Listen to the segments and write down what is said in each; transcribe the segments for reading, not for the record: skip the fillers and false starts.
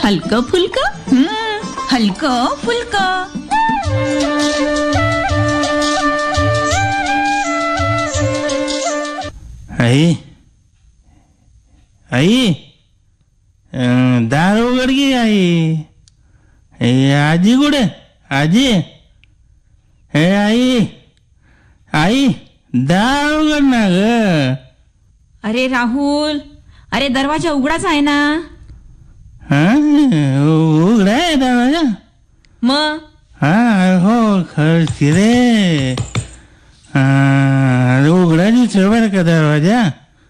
हलकं फुलकं हलकं फुलकं. आई आई दार उघड की आई. आजी कुठे आजी. हे आई आई दार उघड ना ग. अरे राहुल, अरे दरवाजा उघडाच आहे ना. उघडा आहे दरवाजा. मग हा हो खरंच रे. उघडा दिसतो बरं का दरवाजा.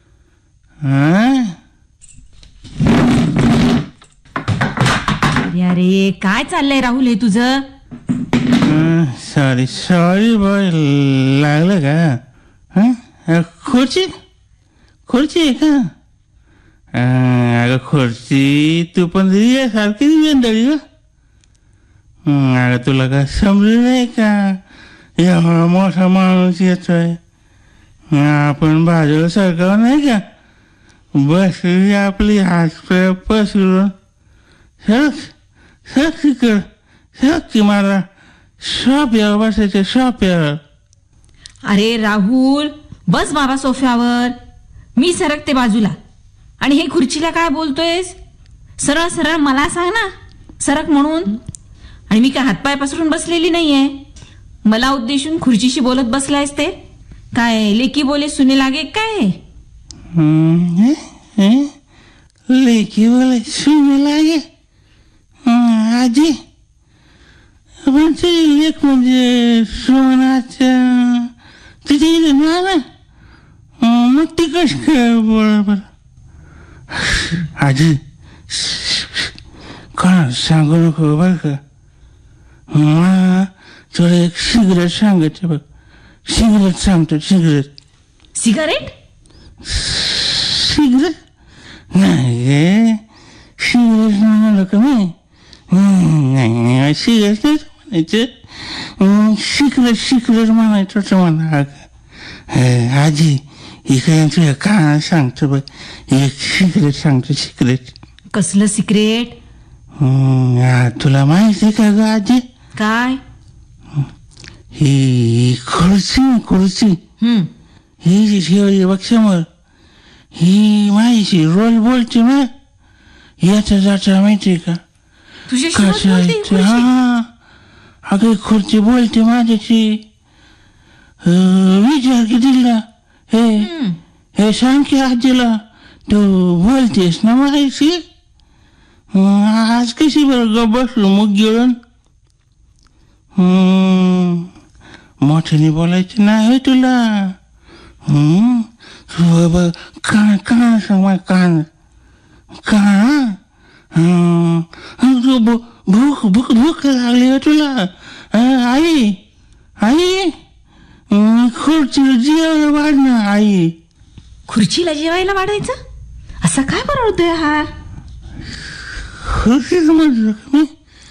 अरे काय चाललंय राहुल हे तुझं. सॉरी सॉरी बॉय लागलं का. खुर्ची खुर्ची आहे का. अगं खुर्ची तू पण सारखी वेंदळी ग. अगं तुला का समजू नाही का. एवढा मोठा माणूस येतोय आपण बाजूला सरकाव नाही का. बसली आपली हात पसरून सक्की कर सक्की मला सोफ्यावर बसायचं सोफ्यावर. अरे राहुल बस बाबा सोफ्यावर, मी सरकते बाजूला. आणि हे खुर्चीला काय बोलतोयस. सरळ सरळ मला सांग ना सरक म्हणून. आणि मी काय हातपाय पसरून बसलेली नाहीये. मला उद्देशून खुर्चीशी बोलत बसलायस ते काय लेकी बोले सुने लागे काय. लेकी बोले सुने लागे. आजी लेख म्हणजे सोनाच्या तिथे ना मग ती कशी काय बरोबर. आजी कोणा सांगू नको बर का. मला तुला एक सिगरेट सांगायचं बघ. सिगरेट सांगतो सिगरेट. सिगारेट सिगरेट नाही गे. सिगरेट म्हणालो का मी. नाही सिगरेट म्हणायचं. सिगरेट सिगरेट म्हणायचं होतं मला. आजी इकडे तुझ्या कानाला सांगतो बघ. एक सिगरेट सांगतो सिगरेट. कसलं सिक्रेट. तुला माहिती का ग आजी. काय. ही खुर्ची खुर्ची ही जी ठेवली बघ समोर ही माझी रोल बोलते ना. याचा जाता माहिती का. तुझ्या हा अगं खुर्ची बोलते माझ्याशी. विचार की तिला हे सांग की आजीला तू बोलतेस ना माझ्याशी. आज कशी बरं बसलो मग गिळून. मोठ्याने बोलायचं नाही तुला. कान कान सांग माझ्या कान कान. भूक भूक भूक लागली तुला. आई आई खुर्चीला जेवायला वाढ ना आई. खुर्चीला जेवायला वाढायचं असं काय बरोबर हा. खुर्चीच म्हणलो मी.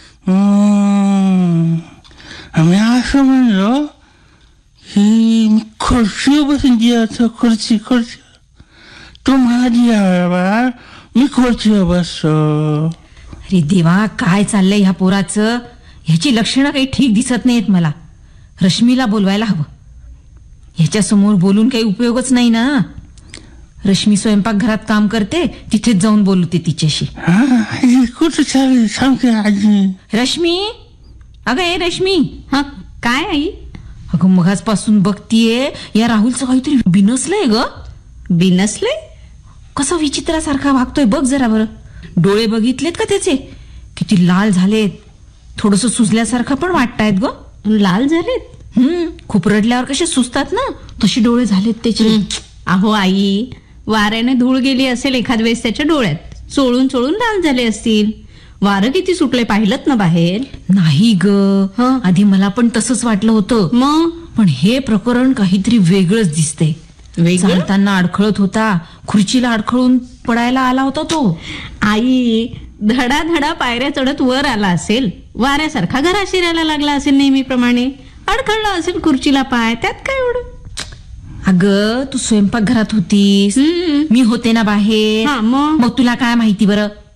आम्ही असं म्हणलो की मी खुर्चीवर बसून जेवायचं. खुर्ची खुर्ची तू मला जेवायला बाळ मी खुर्चीवर बसतो. अरे देवा काय चाललंय ह्या पोराचं. ह्याची लक्षणं काही ठीक दिसत नाहीत मला. रश्मीला बोलवायला हवं. ह्याच्या समोर बोलून काही उपयोगच नाही ना. रश्मी स्वयंपाकघरात काम करते तिथेच जाऊन बोलते तिच्याशी. कुठं चालेल सांगते आजी. रश्मी अगं ए रश्मी. हा काय आई. अगं मगाचपासून बघतीये या राहुलचं काहीतरी बिनसलंय ग. बिनसलंय. कसा विचित्रासारखा वागतोय बघ जरा बरं. डोळे बघितलेत का त्याचे किती लाल झालेत. थोडस सुजल्यासारखं पण वाटतायत ग. लाल झालेत. खूप रडल्यावर कसे सुजतात ना तशी डोळे झालेत त्याचे. अहो आई वाऱ्याने धूळ गेली असेल एखाद वेळेस त्याच्या डोळ्यात. चोळून चोळून लाल झाले असतील. वारं किती सुटले पाहिलं ना बाहेर. नाही ग आधी मला पण तसंच वाटलं होतं. मग पण हे प्रकरण काहीतरी वेगळंच दिसतंय. चालताना अडखळत होता. खुर्चीला अडखळून पडायला आला होता तो. आई धडा धडा पायऱ्या चढत वर आला असेल. वाऱ्यासारखा घरात शिरायला लागला असेल नेहमीप्रमाणे. अडखळला असेल खुर्चीला पाय. त्यात काय एवढं. अगं तू स्वयंपाकघरात होतीस मी होते ना बाहेर. मग तुला काय माहिती बरं.